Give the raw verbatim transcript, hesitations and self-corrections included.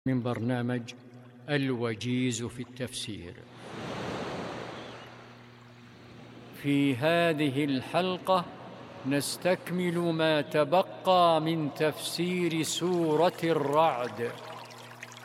من برنامج الوجيز في التفسير. في هذه الحلقة نستكمل ما تبقى من تفسير سورة الرعد.